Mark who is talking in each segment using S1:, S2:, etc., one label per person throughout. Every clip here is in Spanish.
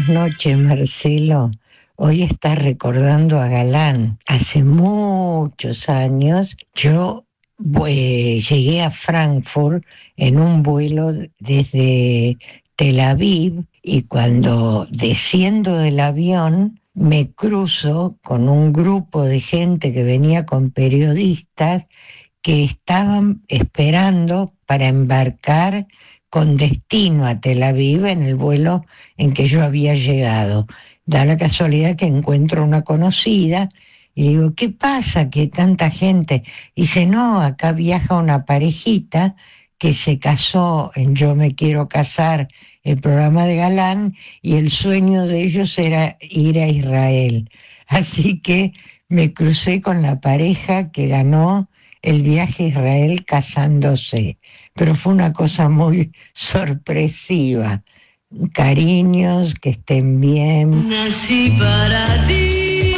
S1: noches, Marcelo. Hoy estás recordando a Galán. Hace muchos años yo llegué a Frankfurt en un vuelo desde Tel Aviv y cuando desciendo del avión me cruzo con un grupo de gente que venía con periodistas que estaban esperando para embarcar con destino a Tel Aviv en el vuelo en que yo había llegado. Da la casualidad que encuentro una conocida y digo, ¿qué pasa que tanta gente? Y dice, no, acá viaja una parejita que se casó en Yo me quiero casar, el programa de Galán, y el sueño de ellos era ir a Israel. Así que me crucé con la pareja que ganó el viaje a Israel casándose, pero fue una cosa muy sorpresiva. Cariños, que estén bien.
S2: Nací para ti.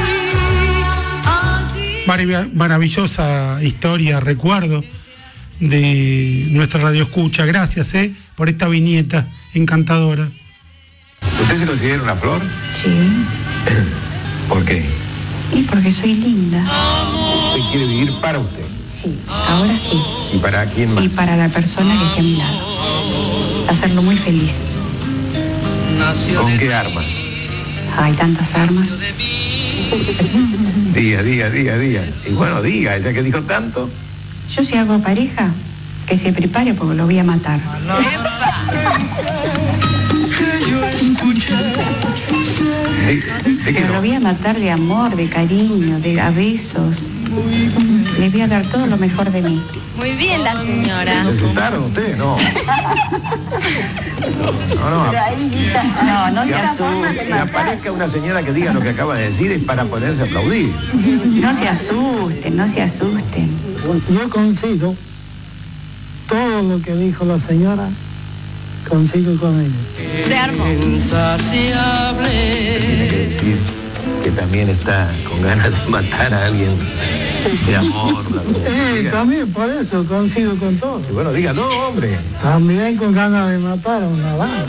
S3: Maravillosa historia, recuerdo de nuestra radio escucha. Gracias por esta viñeta encantadora.
S4: ¿Usted se considera una flor?
S5: Sí.
S4: ¿Por qué?
S5: Y porque soy linda.
S4: ¿Usted quiere vivir para usted?
S5: Sí, ahora sí.
S4: ¿Y para quién más?
S5: Y para la persona que esté a mi lado. Hacerlo muy feliz.
S4: ¿Con qué armas?
S5: Hay tantas armas.
S4: Diga. Y bueno, diga, ya que dijo tanto.
S5: Yo si hago pareja, que se prepare porque lo voy a matar. Pero lo voy a matar de amor, de cariño, a besos. Les voy a dar todo lo mejor de mí.
S6: Muy bien la señora.
S4: ¿Se asustaron ustedes? No.
S5: No se asusten.
S4: Si aparezca una señora que diga lo que acaba de decir es para ponerse a aplaudir.
S5: No se asusten.
S7: Yo consigo todo lo que dijo la señora, consigo con ella.
S6: Se armó.
S4: Tiene que decir que también está con ganas de matar a alguien de amor.
S7: También por eso consigo con todo.
S4: Y bueno, diga, no, hombre.
S7: También con ganas de matar a una banda.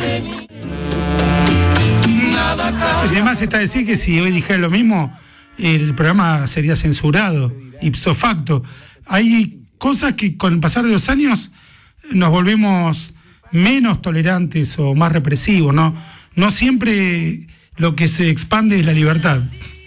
S3: Además está decir que si hoy dijera lo mismo, el programa sería censurado, ipso facto. Hay cosas que con el pasar de los años nos volvemos menos tolerantes o más represivos, ¿no? No siempre lo que se expande es la libertad.